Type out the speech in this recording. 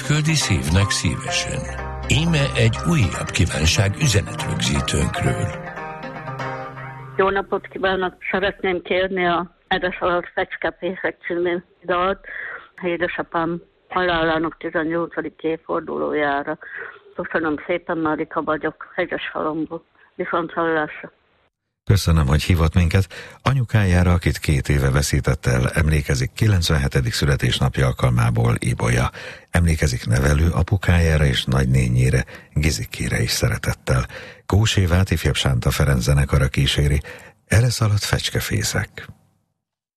küldi szívnek szívesen. Íme egy újabb kívánság üzenetrögzítőnkről. Jó napot kívánok! Szeretném kérni a Edesalatt Fecskefészek című dalt édesapám halálának 18. évfordulójára. Köszönöm szépen, Marika vagyok, Hegyeshalomból. Viszonthallásra! Köszönöm, hogy hívott minket. Anyukájára, akit 2 éve veszített el, emlékezik 97. születésnapja alkalmából Ibolya. Emlékezik nevelő apukájára és nagynényére, Gizikére is szeretettel. Kós Évát ifjabb Sánta Ferenc zenekara kíséri. Erre szaladt Fecskefészek.